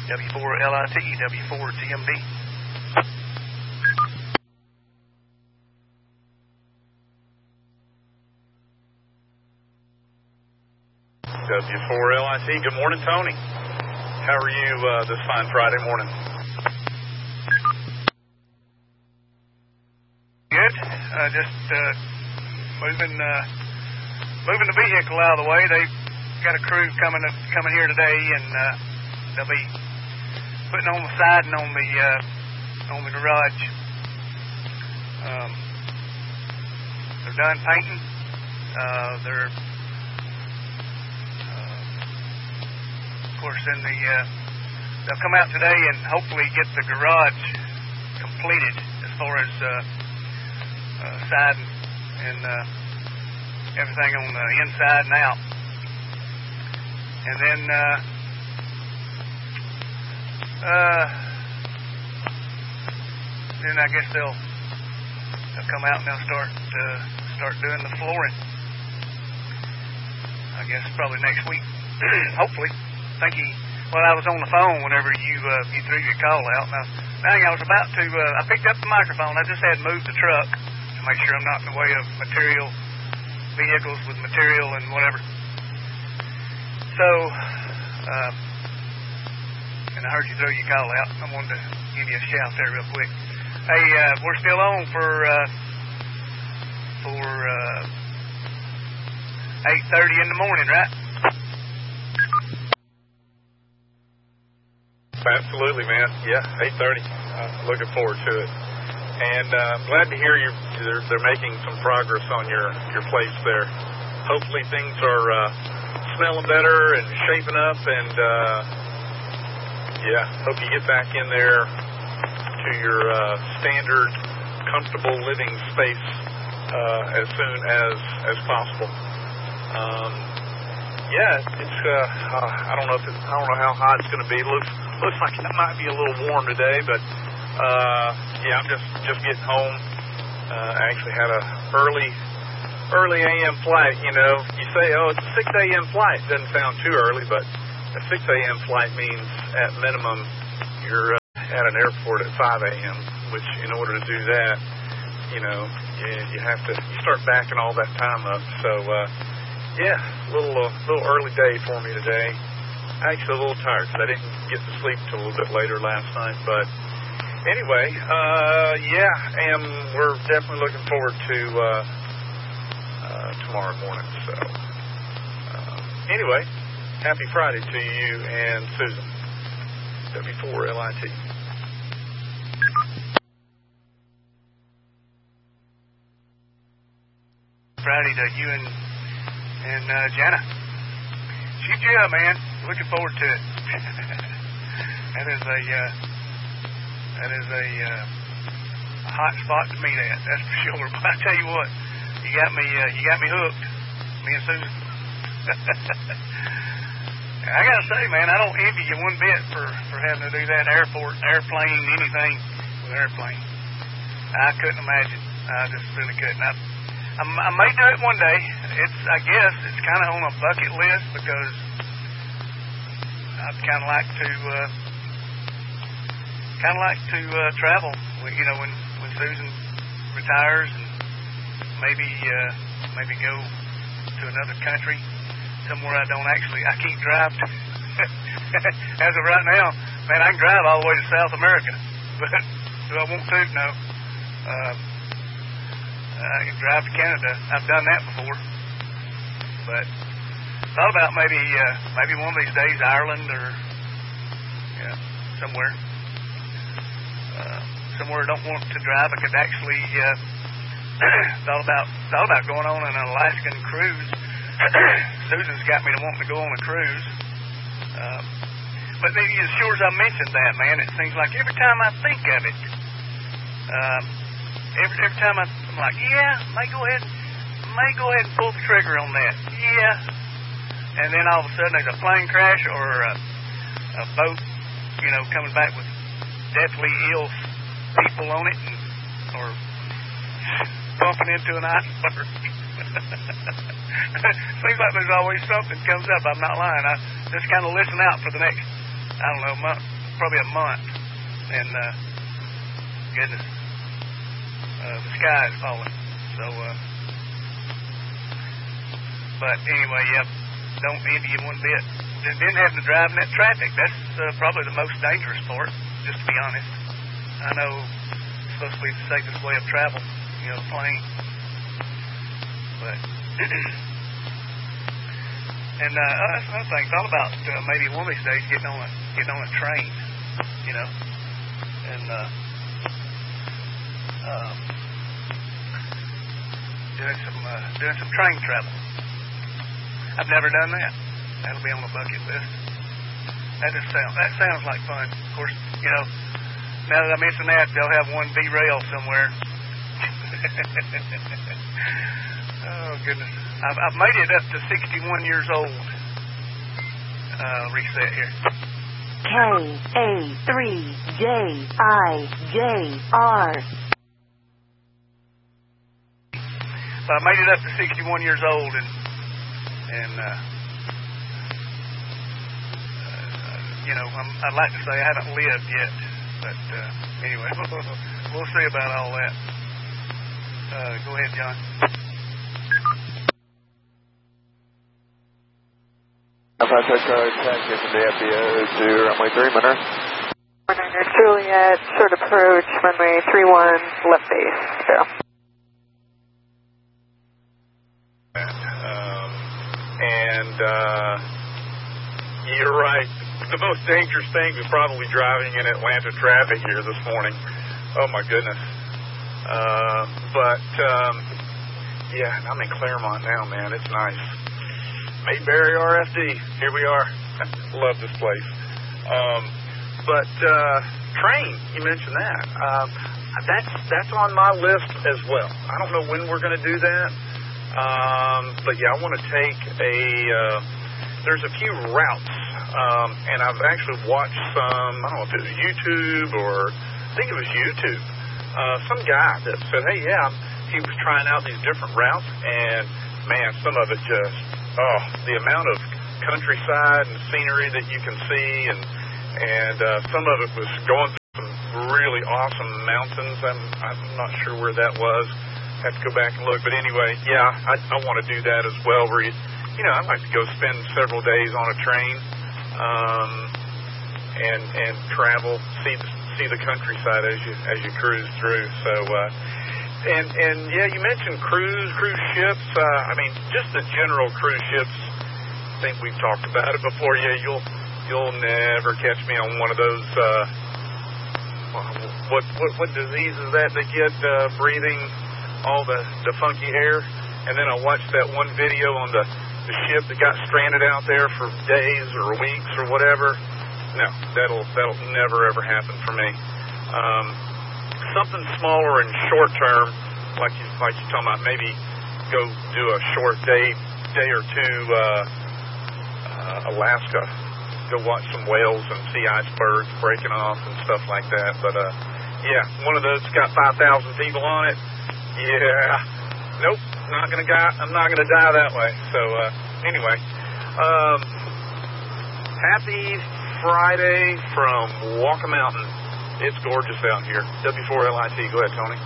W4LIT, W4GMD. W4LIT, good morning, Tony. How are you this fine Friday morning? Good. Just moving the vehicle out of the way. They've got a crew coming here today, and they'll be putting on the siding on the garage. They're done painting. Of course, they'll come out today and hopefully get the garage completed as far as siding and everything on the inside and out. And then I guess they'll come out and they'll start doing the flooring. I guess probably next week, hopefully. I was on the phone whenever you threw your call out. Now, I was about to, I picked up the microphone. I just had moved the truck to make sure I'm not in the way of vehicles with material and whatever. So, and I heard you throw your call out. I wanted to give you a shout there real quick. Hey, we're still on for 8:30 in the morning, right? Absolutely, man. Yeah, 8:30. Looking forward to it. And I'm glad to hear they're making some progress on your place there. Hopefully things are smelling better and shaping up, and hope you get back in there to your standard, comfortable living space as soon as possible. It's I don't know how hot it's going to be. Looks like it might be a little warm today, but I'm just getting home. I actually had a early a.m. flight. You know, you say, it's a 6 a.m. flight. Doesn't sound too early, but a 6 a.m. flight means at minimum you're at an airport at 5 a.m., which in order to do that, you have to start backing all that time up. So, little early day for me today. Actually, a little tired because I didn't get to sleep till a little bit later last night. But anyway, and we're definitely looking forward to tomorrow morning. So anyway, happy Friday to you and Susan. W4LIT. Friday to you and Jana. Shoot you up, man. Looking forward to it. That is a hot spot to meet at. That's for sure. But I tell you what, you got me hooked. Me and Susan. I gotta say, man, I don't envy you one bit for having to do that airplane, anything with airplane. I couldn't imagine. I just really couldn't. I may do it one day. I guess it's kind of on a bucket list because I'd kind of like to travel. When Susan retires, and maybe go to another country, somewhere I can't drive to. As of right now, man, I can drive all the way to South America, but do I want to? No. I can drive to Canada. I've done that before. But thought about maybe one of these days Ireland or somewhere I don't want to drive. I could actually thought about going on an Alaskan cruise. Susan's got me to wanting to go on a cruise. But then, as sure as I mentioned that, man, it seems like every time I think of it, every time I'm like, may go ahead and pull the trigger on that. Yeah. And then all of a sudden there's a plane crash or a boat, coming back with deathly ill people on it, or bumping into an iceberg. Seems like there's always something comes up. I'm not lying. I just kind of listen out for the next, month. probably a month, and goodness, the sky is falling. So, but anyway, yep, don't envy you one bit. Then having to drive in that traffic, that's probably the most dangerous part, just to be honest. I know it's supposed to be the safest way of travel, you know, plane. But, and that's another thing. Thought about maybe one of these days getting on a train, you know, and doing some train travel. I've never done that. That'll be on the bucket list. That sounds like fun. Of course, you know, now that I mention that, they'll have one derail somewhere. Oh goodness! I've made it up to 61 years old. Reset here. KA3JIJR. So I made it up to 61 years old, and you know, I'd like to say I haven't lived yet, but anyway, we'll see about all that. Go ahead, John. Alpha taxi from the FBO to runway 3, Monroe. 100 Juliet, short approach, runway 31, left base, zero. You're right. The most dangerous thing was probably driving in Atlanta traffic here this morning. Oh, my goodness. Yeah, I'm in Claremont now, man. It's nice. Mayberry RFD. Here we are. Love this place. Train, you mentioned that. That's on my list as well. I don't know when we're going to do that. But yeah, I want to take there's a few routes, and I've actually watched some, I don't know if it was YouTube or, I think it was YouTube, some guy that said, hey, yeah, he was trying out these different routes, and man, some of it just, the amount of countryside and scenery that you can see, and some of it was going through some really awesome mountains. I'm not sure where that was. Have to go back and look, but anyway, yeah, I want to do that as well, where I'd like to go spend several days on a train, and travel, see the countryside as you cruise through. So, and yeah, you mentioned cruise ships. I mean, just the general cruise ships. I think we've talked about it before. Yeah, you'll never catch me on one of those. What disease is that they get breathing all the funky air? And then I watched that one video on the ship that got stranded out there for days or weeks or whatever. No, that'll never ever happen for me. Something smaller and short term, like you talking about, maybe go do a short day or two, Alaska, go watch some whales and see icebergs breaking off and stuff like that. But yeah, one of those got 5,000 people on it. Yeah, nope. I'm not gonna die that way. So anyway, happy Friday from Walker Mountain. It's gorgeous out here. W4LIT. Go ahead, Tony.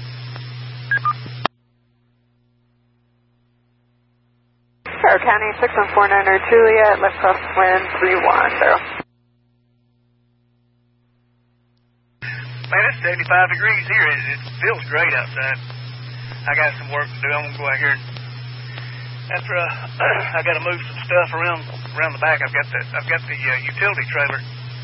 Broward County 6149 Juliet, left crosswind 310. Man, it's 75 degrees here. It feels great outside. I got some work to do. I'm gonna go out here and after I got to move some stuff around the back. I've got the utility trailer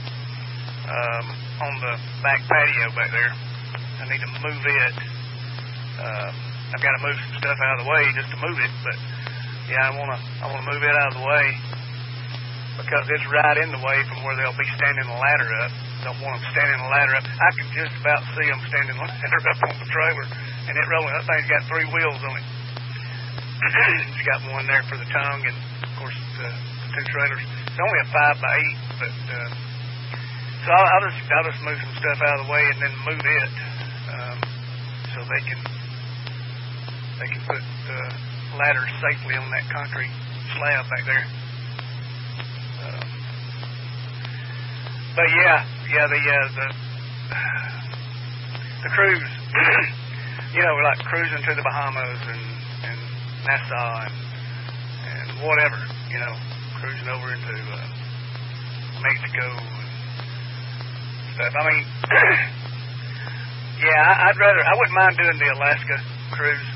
on the back patio back there. I need to move it. I've got to move some stuff out of the way just to move it. But yeah, I wanna move it out of the way because it's right in the way from where they'll be standing the ladder up. Don't want them standing the ladder up. I can just about see them standing the ladder up on the trailer and it rolling. That thing's got 3 wheels on it. It's got one there for the tongue and of course the 2 trailers. It's only a 5x8, but so I'll just move some stuff out of the way and then move it so they can put ladders safely on that concrete slab back there. But yeah, the cruise, like cruising to the Bahamas and Nassau and whatever, cruising over into Mexico and stuff. I mean, I wouldn't mind doing the Alaska cruise,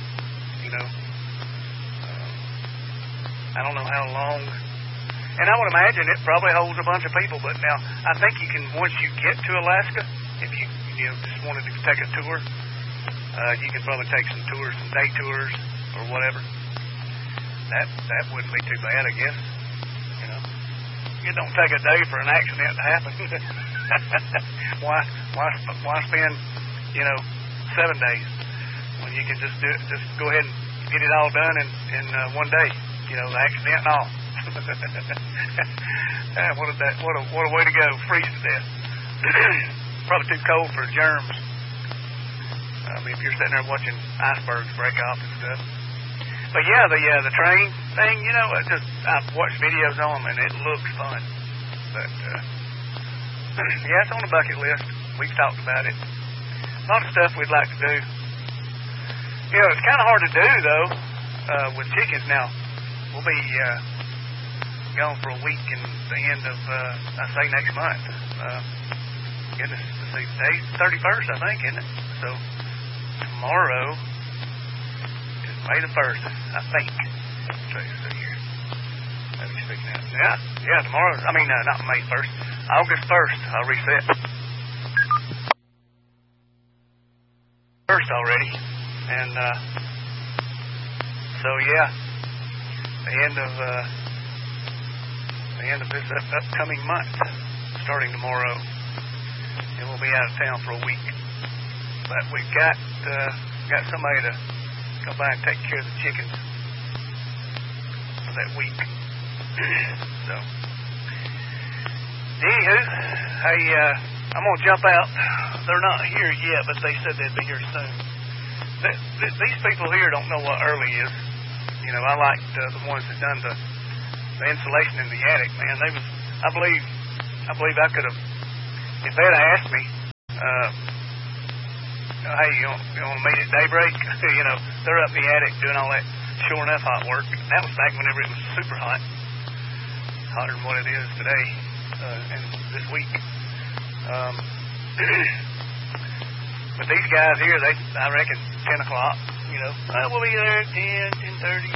I don't know how long. And I would imagine it probably holds a bunch of people, but now I think you can, once you get to Alaska, if you just wanted to take a tour, you can probably take some tours, some day tours or whatever. That wouldn't be too bad, I guess. It don't take a day for an accident to happen. Why spend 7 days when you can just go ahead and get it all done in one day? The accident and all. What a way to go! Freeze to death. Probably too cold for germs. If you're sitting there watching icebergs break off and stuff. But the train thing, I've watched videos on them and it looks fun. But it's on the bucket list. We've talked about it. A lot of stuff we'd like to do. It's kind of hard to do though with chickens now. We'll be gone for a week in the end of, I say next month. Goodness, let's see, today's 31st, I think, isn't it? So tomorrow is May the 1st, I think. Let's try to see here. Let me speak now. Yeah, tomorrow, not May 1st, August 1st, I'll reset. 1st already. And, the end of this upcoming month, starting tomorrow, and we'll be out of town for a week. But we've got somebody to come by and take care of the chickens for that week. So, anywho, hey, I'm gonna jump out. They're not here yet, but they said they'd be here soon. These people here don't know what early is. I liked the ones that done the insulation in the attic, man. I believe I could have, if they'd asked me, hey, you want to meet at daybreak? They're up in the attic doing all that sure enough hot work. That was back whenever it was super hot, hotter than what it is today and this week. But these guys here, I reckon 10 o'clock, we'll be there at 10:30.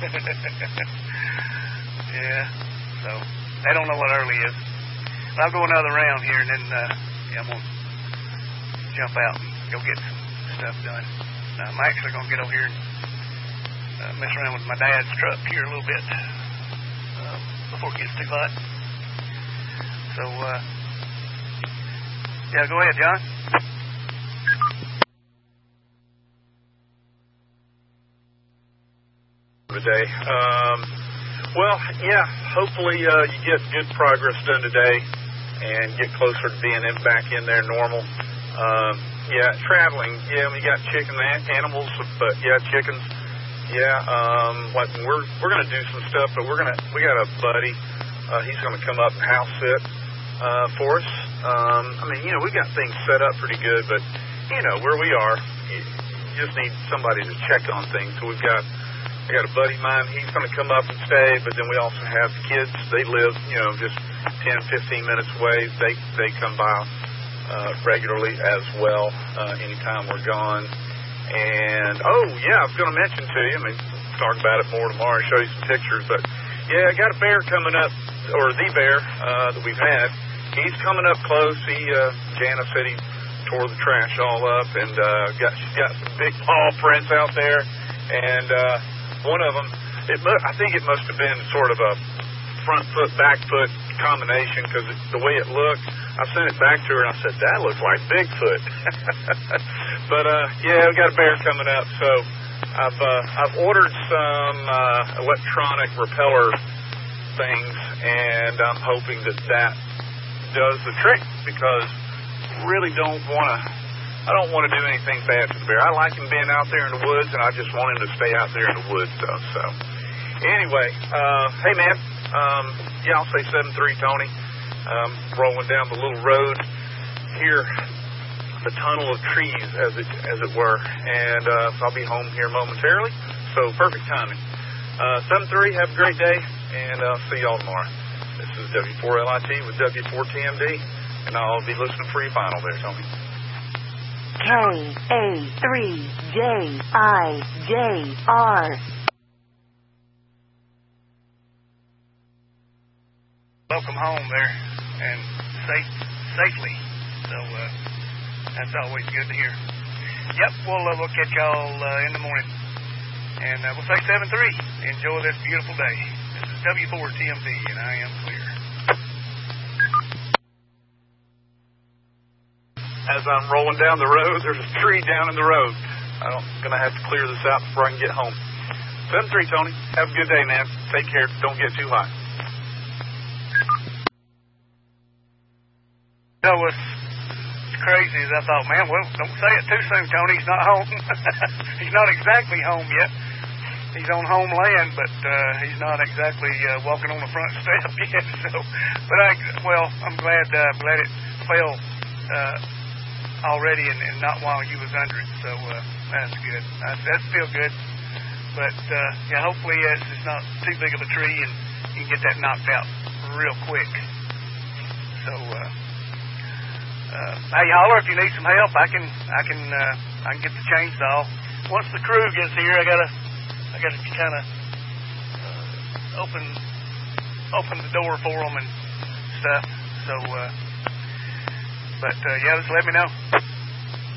Yeah, so they don't know what early is. But I'll go another round here, and then I'm going to jump out and go get some stuff done. I'm actually going to get over here and mess around with my dad's truck here a little bit before it gets too hot. So, go ahead, John. Today. Hopefully you get good progress done today and get closer to being back in there normal. Traveling. We got chicken animals, but chickens. Like we're gonna do some stuff, but we got a buddy. He's gonna come up and house sit for us. We got things set up pretty good, but where we are, you just need somebody to check on things. So I got a buddy of mine, he's going to come up and stay, but then we also have the kids. They live, just 10, 15 minutes away. They come by regularly as well anytime we're gone. And, I was going to mention to you, talk about it more tomorrow and show you some pictures, but, I got a bear coming up, or the bear that we've had. He's coming up close. Jana said he tore the trash all up and she's got some big paw prints out there. And one of them, I think it must have been sort of a front foot, back foot combination because the way it looked, I sent it back to her and I said, that looks like Bigfoot. But, we got a bear coming up. So I've ordered some electronic repeller things and I'm hoping that does the trick because really I don't want to do anything bad to the bear. I like him being out there in the woods, and I just want him to stay out there in the woods, though. So, anyway, hey, man, I'll say 7-3, Tony. Rolling down the little road. hear the tunnel of trees, as it were, and I'll be home here momentarily. So perfect timing. 7-3, have a great day, and I'll see y'all tomorrow. This is W4LIT with W4TMD, and I'll be listening for your final there, Tony. KA3JIJR. Welcome home there, and safely. So that's always good to hear. Yep, we'll catch y'all in the morning. And we'll say 7-3. Enjoy this beautiful day. This is W4TMD, and I am clear. As I'm rolling down the road, there's a tree down in the road. I'm going to have to clear this out before I can get home. 7-3, Tony. Have a good day, man. Take care. Don't get too hot. That was crazy as I thought, man, well, don't say it too soon, Tony. He's not home. He's not exactly home yet. He's on home land, but he's not exactly walking on the front step yet. So, but I'm glad it fell already and not while you was under it. So that's good. That's still good. But yeah, hopefully it's not too big of a tree and you can get that knocked out real quick. So. Hey, holler if you need some help. I can get the chainsaw. Once the crew gets here, I gotta kind of open the door for them and stuff. So, but yeah, just let me know.